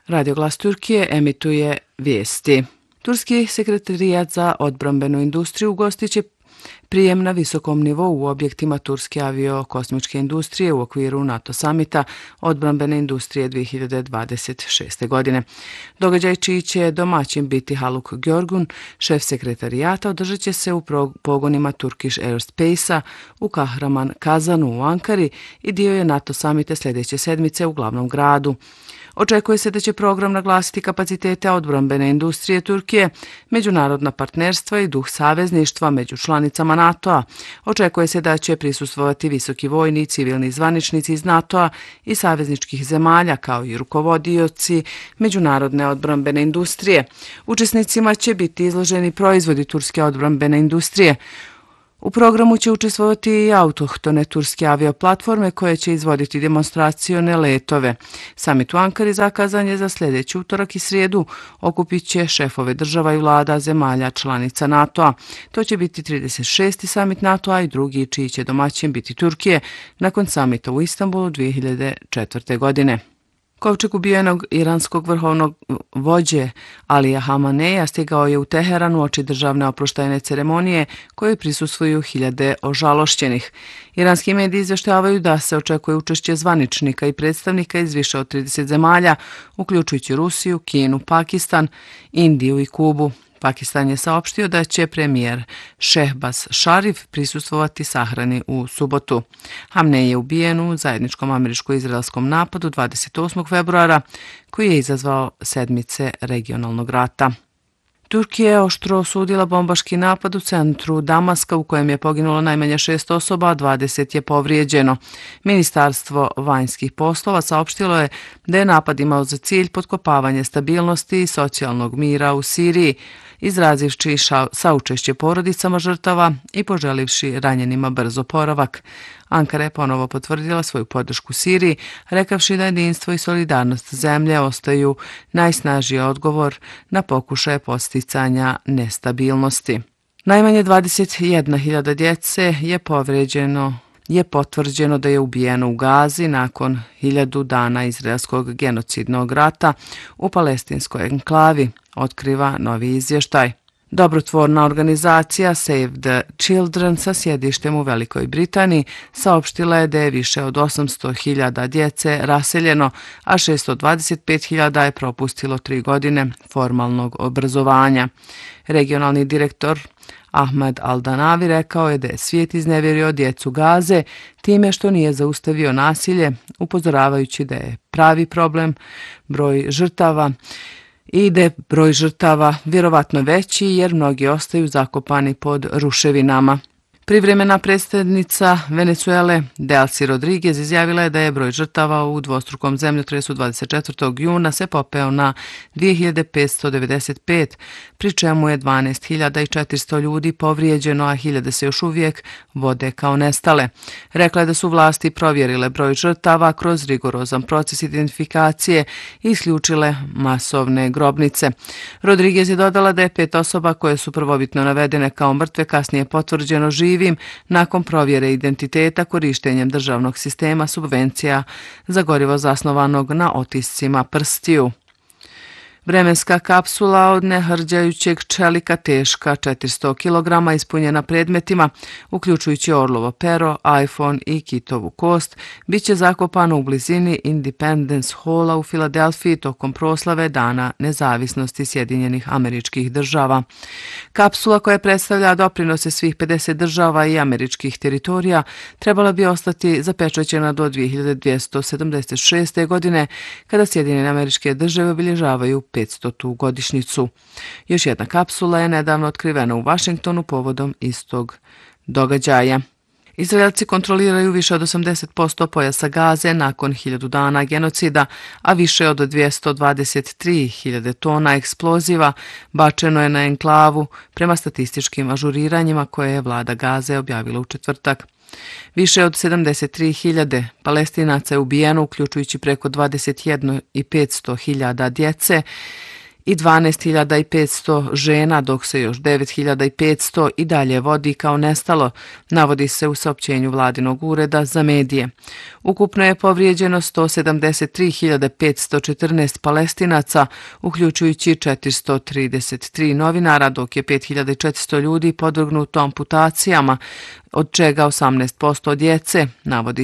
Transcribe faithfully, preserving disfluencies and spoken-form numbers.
Radio Glas Turkije emituje vijesti. Turski sekretarijat za odbrambenu industriju ugostit će prijem na visokom nivou u objektima turske avio-kosmičke industrije u okviru NATO samita odbrambene industrije dvije hiljade dvadeset šeste. godine. Događaj čiji će domaćin biti Haluk Görgun, šef sekretarijata, održat će se u pogonima Turkish Aerospace-a u Kahraman Kazanu u Ankari i dio je NATO samita sljedeće sedmice u glavnom gradu. Očekuje se da će program naglasiti kapacitete odbrambene industrije Turkije, međunarodna partnerstva i duh savezništva među članicama NATO-a. Očekuje se da će prisustvovati visoki vojni i civilni zvaničnici iz NATO-a i savezničkih zemalja, kao i rukovodioci međunarodne odbrambene industrije. Učesnicima će biti izloženi proizvodi turske odbrambene industrije. U programu će učestvovati i autohtone turske avioplatforme koje će izvoditi demonstracione letove. Samit u Ankari zakazan je za sljedeći utorak i srijedu. Okupit će šefove država i vlada zemalja članica NATO-a. To će biti trideset šesti samit NATO-a i drugi čiji će domaćin biti Turkije nakon samita u Istanbulu dvije hiljade četvrte. godine. Kovčeg ubijenog iranskog vrhovnog vođe Alija Hameneja stigao je u Teheran uoči državne oproštajne ceremonije koje prisustvuju hiljade ožalošćenih. Iranski mediji izvještavaju da se očekuje učešće zvaničnika i predstavnika iz više od trideset zemalja, uključujući Rusiju, Kinu, Pakistan, Indiju i Kubu. Pakistan je saopštio da će premijer Šehbaz Šarif prisustvovati sahrani u subotu. Hamenej je ubijen u zajedničkom američko-izraelskom napadu dvadeset osmog februara koji je izazvao sedmice regionalnog rata. Turkija je oštro osudila bombaški napad u centru Damaska u kojem je poginulo najmanje šest osoba, a dvadeset je povrijeđeno. Ministarstvo vanjskih poslova saopštilo je da je napad imao za cilj potkopavanje stabilnosti i socijalnog mira u Siriji, izrazivši saučešće porodicama žrtava i poželivši ranjenima brz oporavak. Ankara je ponovo potvrdila svoju podršku Siriji, rekavši da jedinstvo i solidarnost zemlje ostaju najsnažniji odgovor na pokušaje posticanja nestabilnosti. Najmanje dvadeset jedna hiljada djece je povrijeđeno je potvrđeno da je ubijeno u Gazi nakon hiljadu dana izraelskog genocidnog rata u palestinskoj enklavi, otkriva novi izvještaj. Dobrotvorna organizacija Save the Children sa sjedištem u Velikoj Britaniji saopštila je da je više od osamsto hiljada djece raseljeno, a šesto dvadeset pet hiljada je propustilo tri godine formalnog obrazovanja. Regionalni direktor Ahmed Al-Danavi rekao je da je svijet iznevjerio djecu Gaze time što nije zaustavio nasilje, upozoravajući da je pravi problem broj žrtava i da je broj žrtava vjerovatno veći jer mnogi ostaju zakopani pod ruševinama. Privremena predsjednica Venezuele Delcy Rodriguez izjavila je da je broj žrtava u dvostrukom zemljotresu dvadeset četvrtog juna se popeo na dvije hiljade petsto devedeset pet, pri čemu je dvanaest hiljada četiristo ljudi povrijeđeno, a hiljade se još uvijek vode kao nestale. Rekla je da su vlasti provjerile broj žrtava kroz rigorozan proces identifikacije i isključile masovne grobnice. Rodriguez je dodala da je pet osoba koje su prvobitno navedene kao mrtve kasnije potvrđeno živim nakon provjere identiteta korištenjem državnog sistema subvencija za gorivo zasnovanog na otiscima prstiju. Vremenska kapsula od nehrđajućeg čelika teška četiristo kilograma ispunjena predmetima, uključujući orlovo pero, iPhone i kitovu kost, bit će zakopana u blizini Independence Halla u Filadelfiji tokom proslave Dana nezavisnosti Sjedinjenih Američkih Država. Kapsula koja predstavlja doprinose svih pedeset država i američkih teritorija trebala bi ostati zapečaćena do dvije hiljade dvjesto sedamdeset šeste. godine kada Sjedinjene Američke Države obilježavaju petstotu godišnjicu. Još jedna kapsula je nedavno otkrivena u Vašingtonu povodom istog događaja. Izraelci kontroliraju više od osamdeset posto pojasa Gaze nakon hiljadu dana genocida, a više od dvjesto dvadeset tri hiljade tona eksploziva bačeno je na enklavu prema statističkim ažuriranjima koje je vlada Gaze objavila u četvrtak. Više od sedamdeset tri hiljade Palestinaca je ubijeno, uključujući preko dvadeset jedan i petsto hiljada djece i dvanaest hiljada petsto žena, dok se još devet hiljada petsto i dalje vodi kao nestalo, navodi se u saopćenju vladinog ureda za medije. Ukupno je povrijeđeno sto sedamdeset tri hiljade petsto četrnaest Palestinaca, uključujući četiristo trideset tri novinara, dok je pet hiljada četiristo ljudi podvrgnuto amputacijama, od čega osamnaest posto djece, navodi